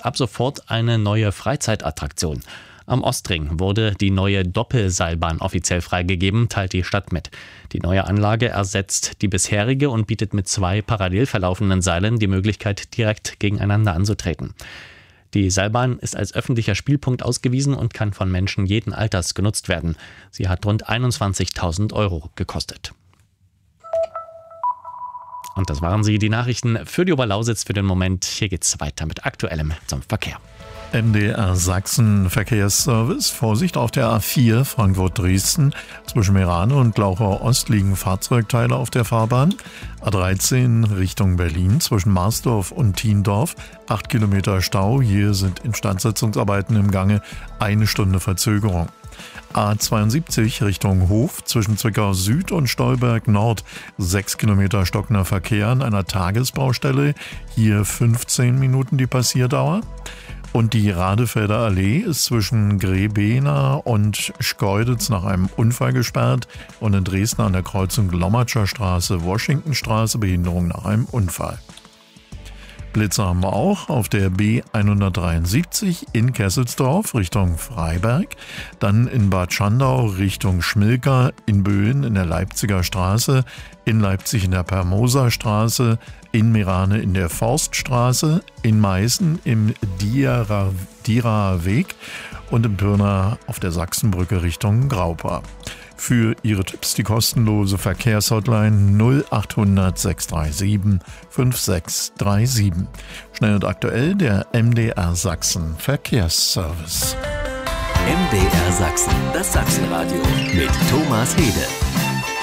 ab sofort eine neue Freizeitattraktion. Am Ostring wurde die neue Doppelseilbahn offiziell freigegeben, teilt die Stadt mit. Die neue Anlage ersetzt die bisherige und bietet mit 2 parallel verlaufenden Seilen die Möglichkeit, direkt gegeneinander anzutreten. Die Seilbahn ist als öffentlicher Spielpunkt ausgewiesen und kann von Menschen jeden Alters genutzt werden. Sie hat rund 21.000 € gekostet. Und das waren sie, die Nachrichten für die Oberlausitz für den Moment. Hier geht's weiter mit Aktuellem zum Verkehr. MDR Sachsen Verkehrsservice. Vorsicht auf der A4 Frankfurt-Dresden. Zwischen Meerane und Glauchau Ost liegen Fahrzeugteile auf der Fahrbahn. A13 Richtung Berlin zwischen Marsdorf und Thiendorf. 8 Kilometer Stau. Hier sind Instandsetzungsarbeiten im Gange. 1 Stunde Verzögerung. A72 Richtung Hof zwischen Zwickau Süd und Stolberg Nord. 6 Kilometer stockender Verkehr an einer Tagesbaustelle. Hier 15 Minuten die Passierdauer. Und die Radefelder Allee ist zwischen Grebena und Schkeuditz nach einem Unfall gesperrt und in Dresden an der Kreuzung Lommatscher Straße, Washingtonstraße Behinderung nach einem Unfall. Blitzer haben wir auch auf der B173 in Kesselsdorf Richtung Freiberg, dann in Bad Schandau Richtung Schmilka, in Böen in der Leipziger Straße, in Leipzig in der Permoser Straße, in Meerane in der Forststraße, in Meißen im Dieraer Weg und in Pirna auf der Sachsenbrücke Richtung Graupa. Für Ihre Tipps die kostenlose Verkehrshotline 0800 637 5637. Schnell und aktuell der MDR Sachsen Verkehrsservice. MDR Sachsen, das Sachsenradio mit Thomas Hede.